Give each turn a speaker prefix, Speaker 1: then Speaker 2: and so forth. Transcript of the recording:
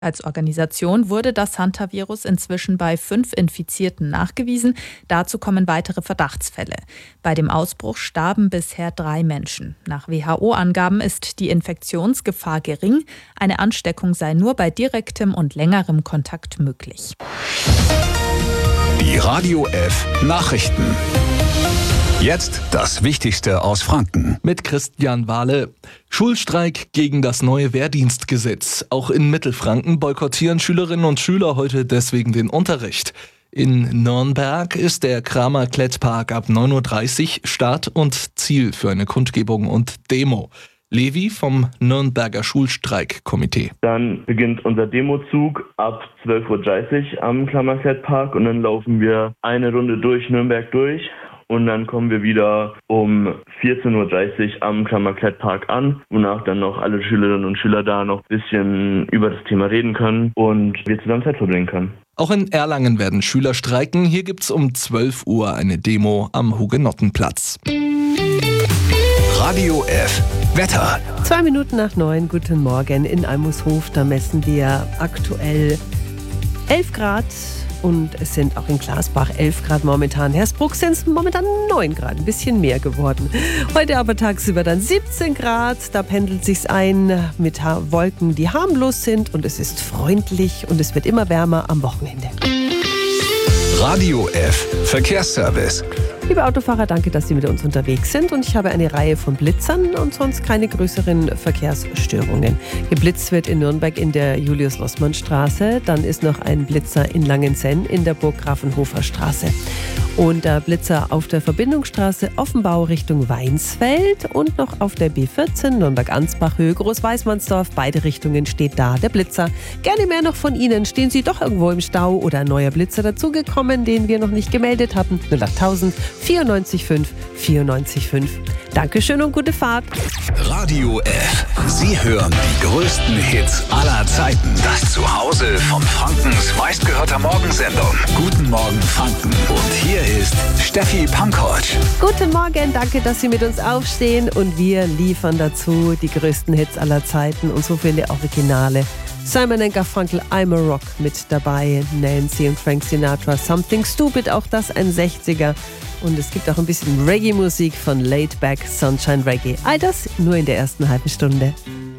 Speaker 1: Als Organisation wurde das Hantavirus inzwischen bei 5 Infizierten nachgewiesen. Dazu kommen weitere Verdachtsfälle. Bei dem Ausbruch starben bisher 3 Menschen. Nach WHO-Angaben ist die Infektionsgefahr gering. Eine Ansteckung sei nur bei direktem und längerem Kontakt möglich.
Speaker 2: Die Radio F Nachrichten. Jetzt das Wichtigste aus Franken.
Speaker 3: Mit Christian Wahle. Schulstreik gegen das neue Wehrdienstgesetz. Auch in Mittelfranken boykottieren Schülerinnen und Schüler heute deswegen den Unterricht. In Nürnberg ist der Kramer-Klettpark ab 9:30 Uhr Start und Ziel für eine Kundgebung und Demo. Levi vom Nürnberger Schulstreikkomitee.
Speaker 4: Dann beginnt unser Demozug ab 12:30 Uhr am Kramer-Klettpark und dann laufen wir eine Runde durch Nürnberg durch. Und dann kommen wir wieder um 14:30 Uhr am Kramer-Klettpark an, wonach dann noch alle Schülerinnen und Schüler da noch ein bisschen über das Thema reden können und wir zusammen Zeit verbringen können.
Speaker 3: Auch in Erlangen werden Schüler streiken. Hier gibt's um 12 Uhr eine Demo am Hugenottenplatz.
Speaker 2: Radio F Wetter.
Speaker 5: 2 Minuten nach 9, guten Morgen in Almushof. Da messen wir aktuell 11 Grad. Und es sind auch in Glasbach 11 Grad momentan. Hersbruck sind es momentan 9 Grad, ein bisschen mehr geworden. Heute aber tagsüber dann 17 Grad. Da pendelt sich's ein mit Wolken, die harmlos sind. Und es ist freundlich und es wird immer wärmer am Wochenende.
Speaker 2: Radio F Verkehrsservice.
Speaker 5: Liebe Autofahrer, danke, dass Sie mit uns unterwegs sind. Und ich habe eine Reihe von Blitzern und sonst keine größeren Verkehrsstörungen. Geblitzt wird in Nürnberg in der Julius-Lossmann-Straße. Dann ist noch ein Blitzer in Langenzenn in der Burg-Grafenhofer-Straße. Und der Blitzer auf der Verbindungsstraße Offenbau Richtung Weinsfeld und noch auf der B14 Nürnberg-Ansbach Höhe Großweißmannsdorf. Beide Richtungen steht da der Blitzer. Gerne mehr noch von Ihnen. Stehen Sie doch irgendwo im Stau oder ein neuer Blitzer dazugekommen, den wir noch nicht gemeldet hatten? 08000 94 94 5. Dankeschön und gute Fahrt.
Speaker 2: Radio F. Sie hören die größten Hits aller Zeiten. Das Zuhause von Frankens meistgehörter Morgensendung. Guten Morgen Franken. Und hier ist Steffi Pankovic.
Speaker 5: Guten Morgen, danke, dass Sie mit uns aufstehen. Und wir liefern dazu die größten Hits aller Zeiten und so viele Originale. Simon & Garfunkel, I'm a Rock mit dabei. Nancy und Frank Sinatra, Something Stupid, auch das ein 60er. Und es gibt auch ein bisschen Reggae-Musik von Laid Back, Sunshine Reggae. All das nur in der ersten halben Stunde.